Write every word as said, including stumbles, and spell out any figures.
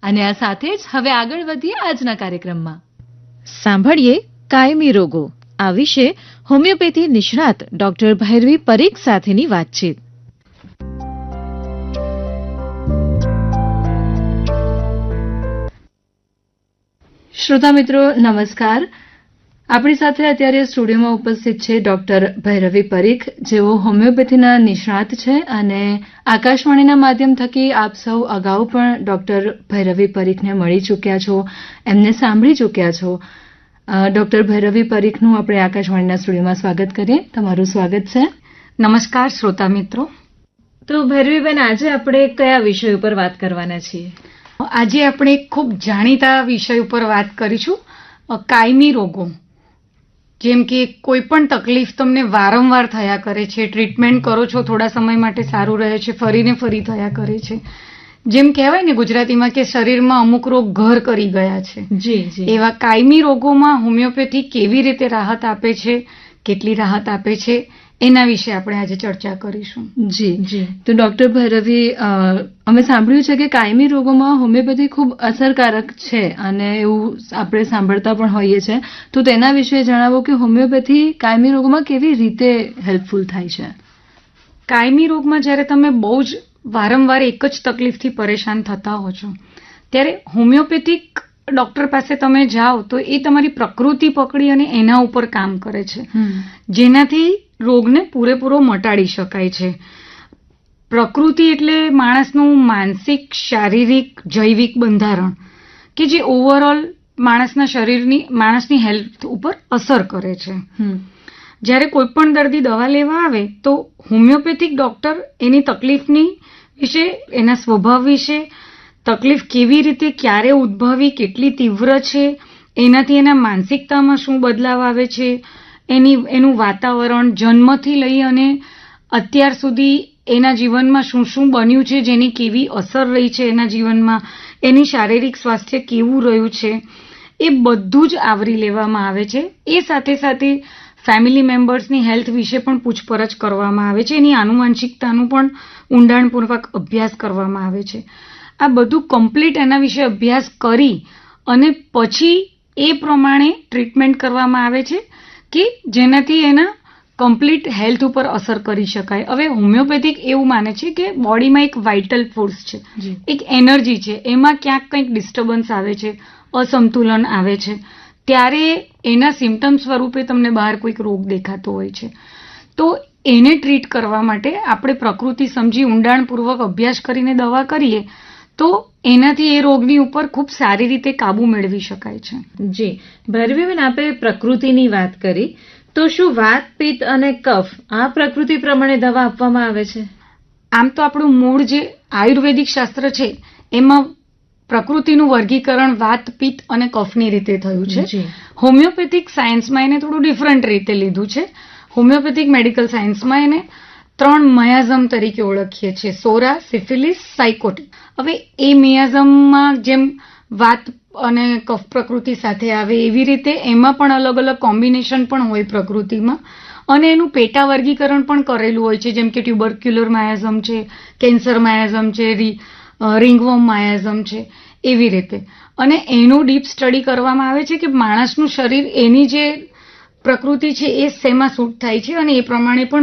અને આ સાથે જ હવે આગળ વધીએ આજના કાર્યક્રમમાં. સાંભળીએ કાયમી રોગો આ વિશે હોમિયોપેથી નિષ્ણાત ડોક્ટર ભૈરવી પરીખ સાથેની વાતચીત. શ્રોતા મિત્રો નમસ્કાર. આપણી સાથે અત્યારે સ્ટુડિયોમાં ઉપસ્થિત છે ડોક્ટર ભૈરવી પરીખ, જેઓ હોમિયોપેથીના નિષ્ણાત છે અને આકાશવાણીના માધ્યમ થકી આપ સૌ અગાઉ પણ ડોક્ટર ભૈરવી પરીખને મળી ચૂક્યા છો, એમને સાંભળી ચૂક્યા છો. ડોક્ટર ભૈરવી પરીખનું આપણે આકાશવાણીના સ્ટુડિયોમાં સ્વાગત કરીએ. તમારું સ્વાગત છે. નમસ્કાર શ્રોતા મિત્રો. તો ભૈરવીબેન, આજે આપણે કયા વિષય ઉપર વાત કરવાના છીએ? આજે આપણે ખૂબ જાણીતા વિષય ઉપર વાત કરીશું, કાયમી રોગો. જેમ કે કોઈ પણ તકલીફ તમને વારંવાર થયા કરે છે, ટ્રીટમેન્ટ કરો છો, થોડા સમય માટે સારું રહે છે, ફરીને ફરી થયા કરે છે. જેમ કહેવાય ને ગુજરાતીમાં કે શરીરમાં અમુક રોગ ઘર કરી ગયા છે. જી જી. એવા કાયમી રોગોમાં હોમિયોપેથી કેવી રીતે રાહત આપે છે, કેટલી રાહત આપે છે, એના વિશે આપણે આજે ચર્ચા કરીશું. જી જી. તો ડોક્ટર ભૈરવી, અમે સાંભળ્યું છે કે કાયમી રોગોમાં હોમિયોપેથી ખૂબ અસરકારક છે અને એવું આપણે સાંભળતા પણ હોઈએ છીએ. તો તેના વિશે જણાવો કે હોમિયોપેથી કાયમી રોગોમાં કેવી રીતે હેલ્પફુલ થાય છે? કાયમી રોગમાં જ્યારે તમે બહુ જ વારંવાર એક જ તકલીફથી પરેશાન થતા હો છો, ત્યારે હોમિયોપેથિક ડોક્ટર પાસે તમે જાઓ તો એ તમારી પ્રકૃતિ પકડી અને એના ઉપર કામ કરે છે, જેનાથી રોગને પૂરેપૂરો મટાડી શકાય છે. પ્રકૃતિ એટલે માણસનું માનસિક, શારીરિક, જૈવિક બંધારણ કે જે ઓવરઓલ માણસના શરીરની, માણસની હેલ્થ ઉપર અસર કરે છે. જ્યારે કોઈ પણ દર્દી દવા લેવા આવે તો હોમિયોપેથિક ડોક્ટર એની તકલીફની વિશે, એના સ્વભાવ વિશે, તકલીફ કેવી રીતે, ક્યારે ઉદ્ભવી, કેટલી તીવ્ર છે, એનાથી એના માનસિકતામાં શું બદલાવ આવે છે, એની એનું વાતાવરણ જન્મથી લઈ અને અત્યાર સુધી એના જીવનમાં શું શું બન્યું છે, જેની કેવી અસર રહી છે એના જીવનમાં, એની શારીરિક સ્વાસ્થ્ય કેવું રહ્યું છે, એ બધું જ આવરી લેવામાં આવે છે. એ સાથે સાથે ફેમિલી મેમ્બર્સની હેલ્થ વિશે પણ પૂછપરછ કરવામાં આવે છે, એની આનુવંશિકતાનું પણ ઊંડાણપૂર્વક અભ્યાસ કરવામાં આવે છે. આ બધું કમ્પ્લીટ એના વિશે અભ્યાસ કરી અને પછી એ પ્રમાણે ટ્રીટમેન્ટ કરવામાં આવે છે કે જેનાથી એના કમ્પ્લીટ હેલ્થ ઉપર અસર કરી શકાય. હવે હોમિયોપેથિક એવું માને છે કે બોડીમાં એક વાઇટલ ફોર્સ છે, એક એનર્જી છે, એમાં ક્યાંક કંઈક ડિસ્ટર્બન્સ આવે છે, અસંતુલન આવે છે, ત્યારે એના સિમ્ટમ સ્વરૂપે તમને બહાર કોઈક રોગ દેખાતો હોય છે. તો એને ટ્રીટ કરવા માટે આપણે પ્રકૃતિ સમજી ઊંડાણપૂર્વક અભ્યાસ કરીને દવા કરીએ તો એનાથી એ રોગની ઉપર ખૂબ સારી રીતે કાબુ મેળવી શકાય છે. જી ભૈરવીબેન, આપણે પ્રકૃતિની વાત કરી, તો શું વાત, પિત્ત અને કફ આ પ્રકૃતિ પ્રમાણે દવા આપવામાં આવે છે? આમ તો આપણું મૂળ જે આયુર્વેદિક શાસ્ત્ર છે એમાં પ્રકૃતિનું વર્ગીકરણ વાત, પિત્ત અને કફની રીતે થયું છે. હોમિયોપેથિક સાયન્સમાં એને થોડું ડિફરન્ટ રીતે લીધું છે. હોમિયોપેથિક મેડિકલ સાયન્સમાં એને ત્રણ મયાઝમ તરીકે ઓળખીએ છીએ: સોરા, સિફિલિસ, સાયકોટિક. હવે એ મિયાઝમમાં જેમ વાત અને કફ પ્રકૃતિ સાથે આવે એવી રીતે એમાં પણ અલગ અલગ કોમ્બિનેશન પણ હોય પ્રકૃતિમાં, અને એનું પેટા વર્ગીકરણ પણ કરેલું હોય છે, જેમ કે ટ્યુબરક્યુલર માયાઝમ છે, કેન્સર માયાઝમ છે, રિંગવોર્મ માયાઝમ છે, એવી રીતે. અને એનું ડીપ સ્ટડી કરવામાં આવે છે કે માણસનું શરીર એની જે પ્રકૃતિ છે એ શેમાં સૂટ થાય છે અને એ પ્રમાણે પણ